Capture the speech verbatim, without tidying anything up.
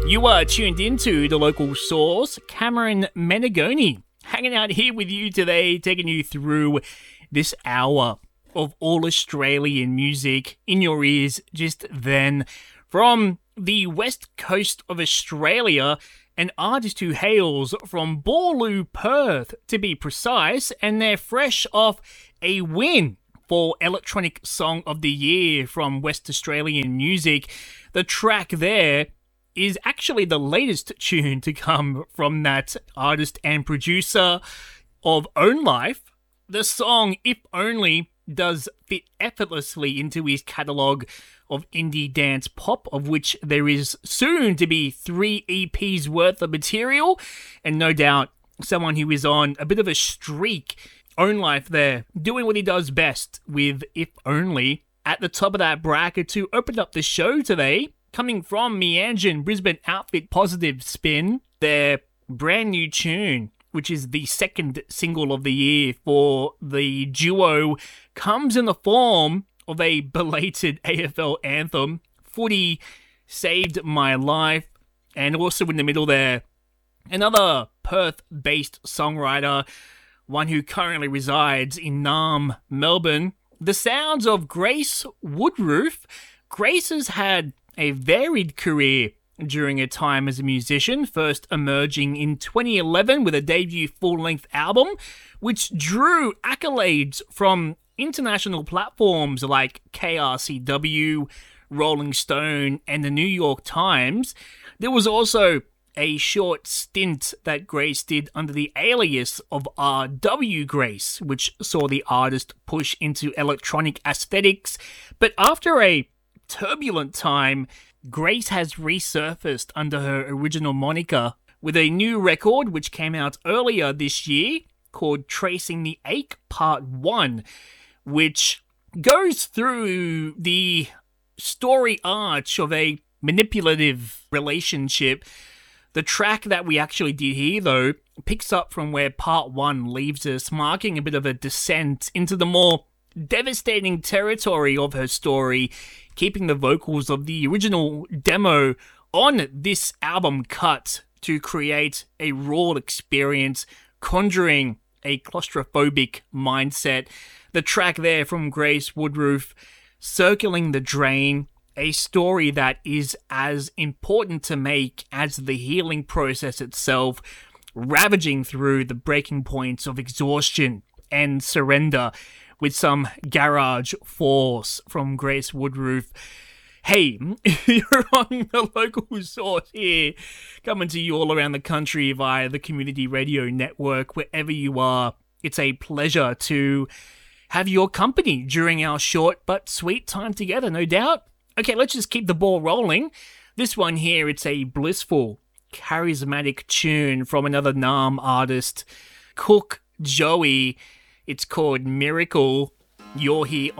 You are tuned into the local source, Cameron Menegoni, hanging out here with you today, taking you through this hour of all Australian music in your ears just then. From the west coast of Australia, an artist who hails from Boorloo, Perth, to be precise, and they're fresh off a win for Electronic Song of the Year from West Australian Music. The track there is actually the latest tune to come from that artist and producer of Own Life. The song, If Only, does fit effortlessly into his catalogue of indie dance pop, of which there is soon to be three E Ps worth of material, and no doubt someone who is on a bit of a streak. Own Life there, doing what he does best with If Only. At the top of that bracket to open up the show today, coming from Meanjin Brisbane outfit Positive Spin, their brand new tune, which is the second single of the year for the duo, comes in the form of a belated A F L anthem. Footy Saved My Life. And also in the middle there, another Perth-based songwriter, one who currently resides in Naarm, Melbourne. The sounds of Grace Woodroof. Grace has had a varied career during her time as a musician, first emerging in twenty eleven with a debut full-length album, which drew accolades from international platforms like K R C W, Rolling Stone, and the New York Times. There was also a short stint that Grace did under the alias of R W Grace, which saw the artist push into electronic aesthetics. But after a turbulent time, Grace has resurfaced under her original moniker with a new record which came out earlier this year called Tracing the Ache Part one, which goes through the story arch of a manipulative relationship. The track that we actually did here, though, picks up from where Part one leaves us, marking a bit of a descent into the more devastating territory of her story, keeping the vocals of the original demo on this album cut to create a raw experience, conjuring a claustrophobic mindset. The track there from Grace Woodroof, Circling the Drain, a story that is as important to make as the healing process itself, ravaging through the breaking points of exhaustion and surrender with some garage force from Grace Woodroof. Hey, you're on the local source here, coming to you all around the country via the Community Radio Network, wherever you are. It's a pleasure to have your company during our short but sweet time together, no doubt. Okay, let's just keep the ball rolling. This one here, it's a blissful, charismatic tune from another Naarm artist, Cook Joey. It's called Miracle. You're here